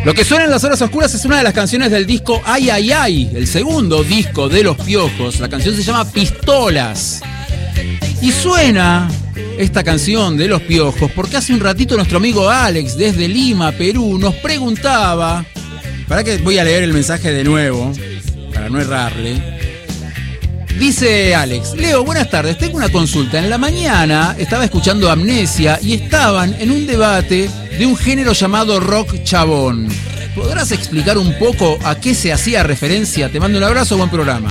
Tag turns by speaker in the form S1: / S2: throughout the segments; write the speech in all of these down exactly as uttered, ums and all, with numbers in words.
S1: Lo que suena en las horas oscuras es una de las canciones del disco Ay Ay Ay, el segundo disco de Los Piojos. La canción se llama Pistolas. Y suena esta canción de Los Piojos porque hace un ratito nuestro amigo Alex desde Lima, Perú, nos preguntaba, para que voy a leer el mensaje de nuevo, para no errarle. Dice Alex: Leo, buenas tardes, tengo una consulta. En la mañana estaba escuchando Amnesia y estaban en un debate de un género llamado rock chabón. ¿Podrás explicar un poco a qué se hacía referencia? Te mando un abrazo, buen programa.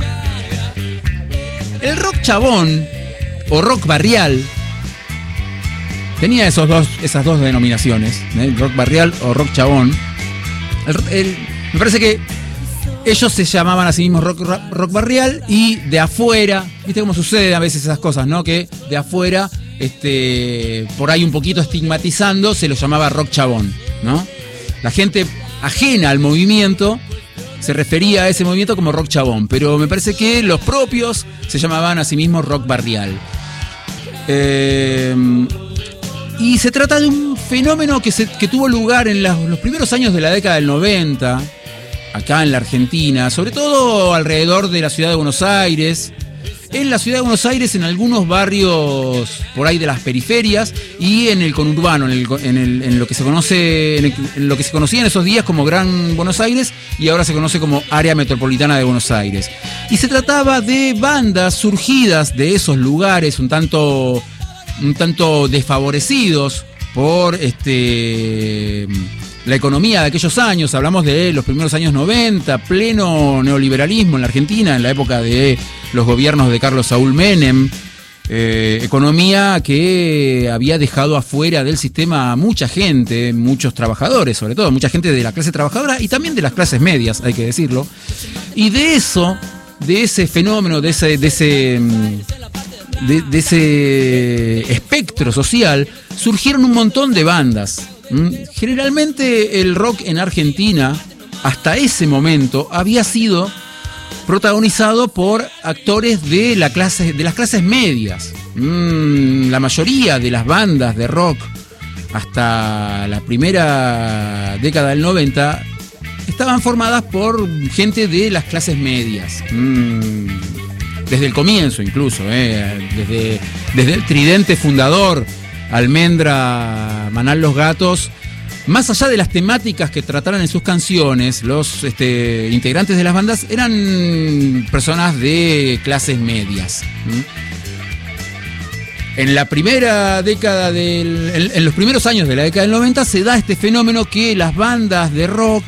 S1: El rock chabón o rock barrial tenía esos dos, esas dos denominaciones, ¿eh? Rock barrial o rock chabón. El, el, me parece que ellos se llamaban a sí mismos rock, rock, rock barrial, y de afuera, viste cómo sucede a veces esas cosas, ¿no? Que de afuera, este, por ahí un poquito estigmatizando, se lo llamaba rock chabón, ¿no? La gente ajena al movimiento se refería a ese movimiento como rock chabón, pero me parece que los propios se llamaban a sí mismos rock barrial. Eh, y se trata de un fenómeno que, se, que tuvo lugar en la, los primeros años de la década del noventa, acá en la Argentina, sobre todo alrededor de la ciudad de Buenos Aires. En la ciudad de Buenos Aires, en algunos barrios por ahí de las periferias y en el conurbano, en, el, en, el, en lo que se conoce, en, el, en lo que se conocía en esos días como Gran Buenos Aires y ahora se conoce como Área Metropolitana de Buenos Aires. Y se trataba de bandas surgidas de esos lugares un tanto, un tanto desfavorecidos por este la economía de aquellos años. Hablamos de los primeros años noventa, pleno neoliberalismo en la Argentina, en la época de los gobiernos de Carlos Saúl Menem, eh, economía que había dejado afuera del sistema a mucha gente, muchos trabajadores, sobre todo, mucha gente de la clase trabajadora y también de las clases medias, hay que decirlo. Y de eso, de ese fenómeno, de ese, de ese, de, de ese espectro social, surgieron un montón de bandas. Generalmente el rock en Argentina, hasta ese momento, había sido protagonizado por actores de, la clase, de las clases medias. Mm, la mayoría de las bandas de rock, hasta la primera década del noventa, estaban formadas por gente de las clases medias. Mm, desde el comienzo incluso, eh, desde, desde el tridente fundador, Almendra, Manal Los Gatos, más allá de las temáticas que trataran en sus canciones, los este, integrantes de las bandas eran personas de clases medias. En la primera década del, en, en los primeros años de la década del noventa se da este fenómeno que las bandas de rock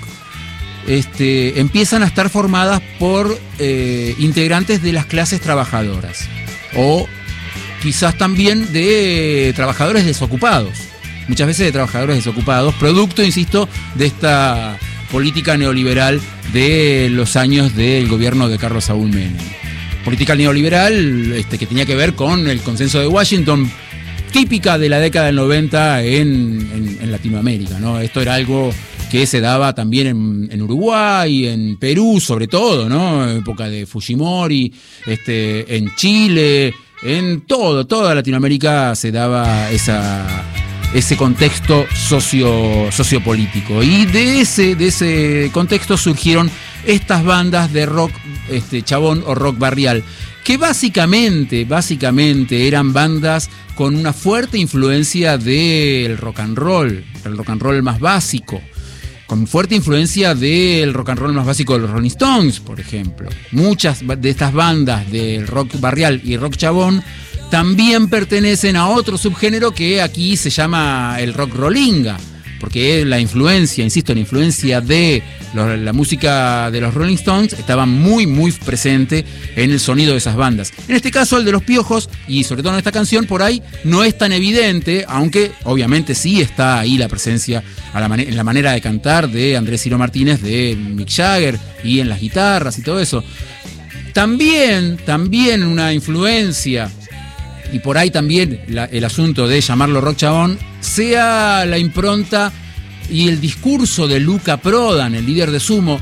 S1: este, empiezan a estar formadas por eh, integrantes de las clases trabajadoras o quizás también de trabajadores desocupados, muchas veces de trabajadores desocupados, producto, insisto, de esta política neoliberal de los años del gobierno de Carlos Saúl Menem. Política neoliberal este, que tenía que ver con el consenso de Washington, típica de la década del noventa en, en, en Latinoamérica, ¿no? Esto era algo que se daba también en, en Uruguay, en Perú sobre todo, ¿no? En época de Fujimori, este, en Chile. En todo, toda Latinoamérica se daba esa, ese contexto socio, sociopolítico. Y de ese, de ese contexto surgieron estas bandas de rock este, chabón o rock barrial, que básicamente, básicamente eran bandas con una fuerte influencia del rock and roll, el rock and roll más básico, con fuerte influencia del rock and roll más básico de los Rolling Stones, por ejemplo. Muchas de estas bandas del rock barrial y rock chabón también pertenecen a otro subgénero que aquí se llama el rock rollinga, porque la influencia, insisto, la influencia de los, la música de los Rolling Stones estaba muy, muy presente en el sonido de esas bandas. En este caso, el de Los Piojos, y sobre todo en esta canción, por ahí no es tan evidente, aunque obviamente sí está ahí la presencia a la man- en la manera de cantar de Andrés Ciro Martínez, de Mick Jagger, y en las guitarras y todo eso. También, también una influencia, y por ahí también la, el asunto de llamarlo rock chabón, sea la impronta y el discurso de Luca Prodan, el líder de Sumo,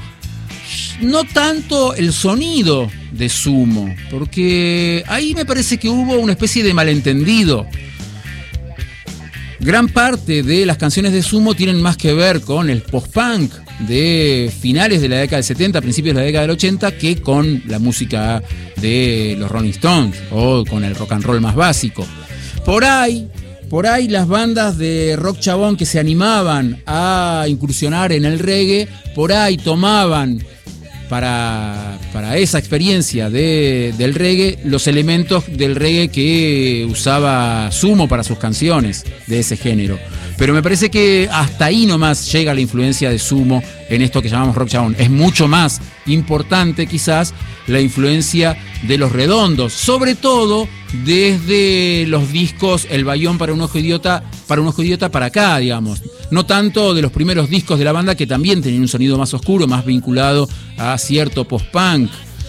S1: no tanto el sonido de Sumo, porque ahí me parece que hubo una especie de malentendido. gran parte de las canciones de Sumo tienen más que ver con el post-punk de finales de la década del setenta, principios de la década del ochenta, que con la música de los Rolling Stones o con el rock and roll más básico. Por ahí, por ahí las bandas de rock chabón que se animaban a incursionar en el reggae, por ahí tomaban para, para esa experiencia de, del reggae los elementos del reggae que usaba Sumo para sus canciones de ese género. Pero me parece que hasta ahí nomás llega la influencia de Sumo en esto que llamamos rock chabón. Es mucho más importante quizás la influencia de Los Redondos, sobre todo desde los discos El Bayón para un ojo idiota, para un ojo idiota para acá, digamos. No tanto de los primeros discos de la banda, que también tenían un sonido más oscuro, más vinculado a cierto post-punk,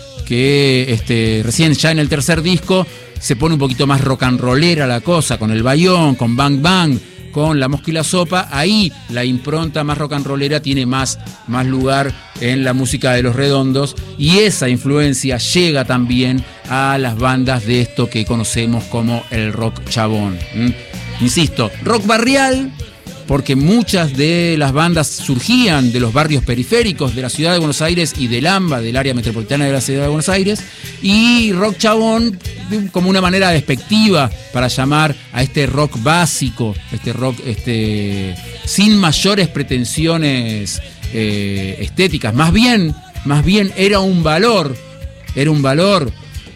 S1: que este, recién ya en el tercer disco se pone un poquito más rock and rollera la cosa, con El Bayón, con Bang Bang, con La Mosca y la Sopa. Ahí la impronta más rock and rollera tiene más, más lugar en la música de Los Redondos, y esa influencia llega también a las bandas de esto que conocemos como el rock chabón. ¿Mm? Insisto, rock barrial, porque muchas de las bandas surgían de los barrios periféricos de la ciudad de Buenos Aires y del AMBA, del área metropolitana de la ciudad de Buenos Aires, y rock chabón como una manera despectiva para llamar a este rock básico, este rock este, sin mayores pretensiones eh, estéticas. Más bien, más bien era un valor, era un valor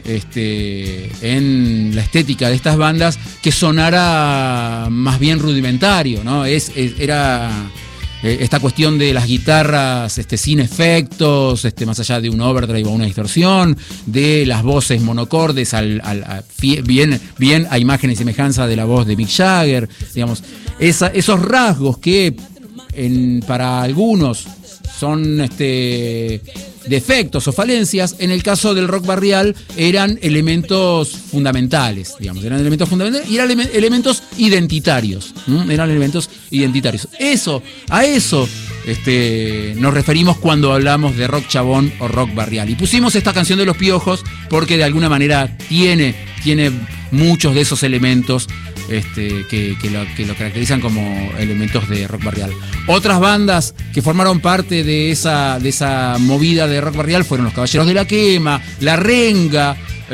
S1: Este, en la estética de estas bandas que sonara más bien rudimentario, ¿no? Es, es, era eh, esta cuestión de las guitarras este, sin efectos, este, más allá de un overdrive o una distorsión, de las voces monocordes, al, al, a, bien, bien a imagen y semejanza de la voz de Mick Jagger, digamos, esa, esos rasgos que en, para algunos son este, defectos o falencias, en el caso del rock barrial eran elementos fundamentales, digamos, eran elementos fundamentales y eran ele- elementos identitarios, ¿no? Eran elementos identitarios. Eso, a eso este, nos referimos cuando hablamos de rock chabón o rock barrial. Y pusimos esta canción de Los Piojos porque de alguna manera tiene, tiene muchos de esos elementos Este, que, que, lo, que lo caracterizan como elementos de rock barrial. Otras bandas que formaron parte de esa, de esa movida de rock barrial fueron Los Caballeros de la Quema, La Renga,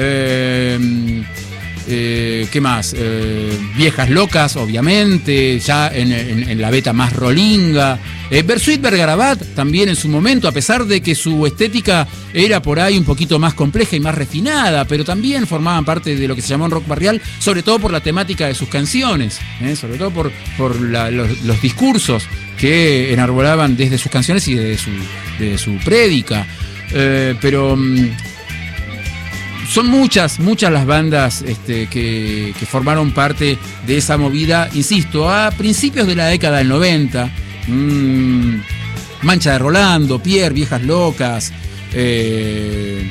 S1: eh, eh, ¿qué más? Eh, Viejas Locas, obviamente, ya en, en, en la beta más rolinga. Eh, Bersuit Vergarabat también en su momento, a pesar de que su estética era por ahí un poquito más compleja y más refinada, pero también formaban parte de lo que se llamó rock barrial, sobre todo por la temática de sus canciones, ¿eh? sobre todo por, por la, los, los discursos que enarbolaban desde sus canciones y desde su, de su prédica. Eh, pero mmm, son muchas, muchas las bandas este, que, que formaron parte de esa movida, insisto, a principios de la década del noventa. Mm, Mancha de Rolando, Pierre, Viejas Locas, eh,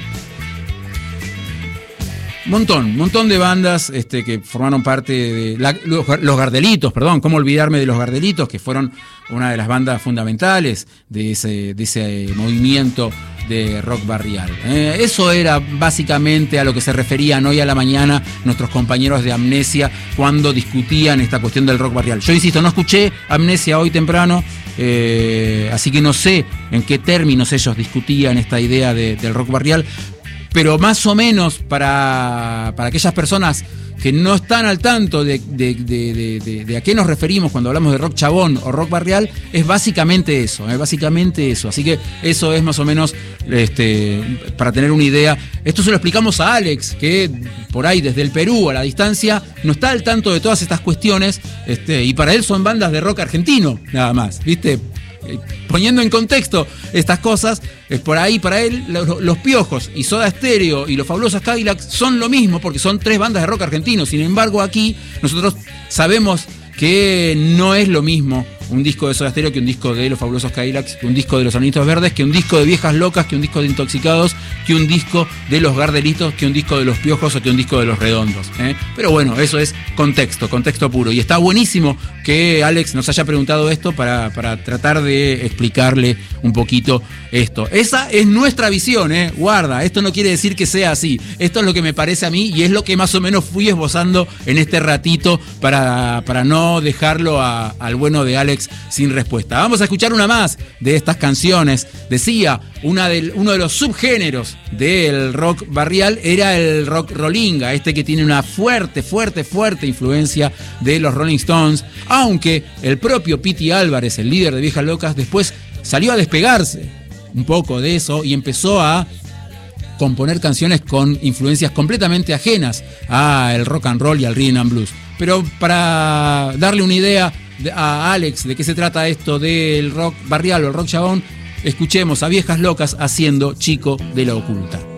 S1: montón, montón de bandas este, que formaron parte de la, los, los Gardelitos, perdón, cómo olvidarme de los Gardelitos, que fueron una de las bandas fundamentales de ese, de ese movimiento de rock barrial. Eh, eso era básicamente a lo que se referían hoy a la mañana nuestros compañeros de Amnesia cuando discutían esta cuestión del rock barrial. Yo insisto, no escuché Amnesia hoy temprano, eh, así que no sé en qué términos ellos discutían esta idea de, del rock barrial, pero más o menos para, para aquellas personas que no están al tanto de, de, de, de, de, de a qué nos referimos cuando hablamos de rock chabón o rock barrial, es básicamente eso, es básicamente eso. Así que eso es más o menos este, para tener una idea. Esto se lo explicamos a Alex, que por ahí desde el Perú a la distancia no está al tanto de todas estas cuestiones, este, y para él son bandas de rock argentino, nada más, ¿viste? Poniendo en contexto estas cosas, es por ahí para él los, los Piojos y Soda Stereo y los Fabulosos Cadillacs son lo mismo porque son tres bandas de rock argentino. Sin embargo, aquí nosotros sabemos que no es lo mismo un disco de Soda Stereo que un disco de Los Fabulosos Cadillacs, que un disco de Los Enanitos Verdes, que un disco de Viejas Locas, que un disco de Intoxicados, que un disco de Los Gardelitos, que un disco de Los Piojos o que un disco de Los Redondos, ¿eh? Pero bueno, eso es contexto, contexto puro. Y está buenísimo que Alex nos haya preguntado esto para, para tratar de explicarle un poquito esto. Esa es nuestra visión, ¿eh? Guarda, esto no quiere decir que sea así. Esto es lo que me parece a mí y es lo que más o menos fui esbozando en este ratito para, para no dejarlo a, al bueno de Alex sin respuesta. Vamos a escuchar una más de estas canciones. Decía, una del, uno de los subgéneros del rock barrial era el rock rollinga, este que tiene una fuerte, fuerte, fuerte influencia de los Rolling Stones, aunque el propio Pity Álvarez, el líder de Viejas Locas, después salió a despegarse un poco de eso y empezó a componer canciones con influencias completamente ajenas al rock and roll y al rhythm and blues. Pero para darle una idea a Alex de qué se trata esto del rock barrial o el rock chabón, escuchemos a Viejas Locas haciendo Chico de la Oculta.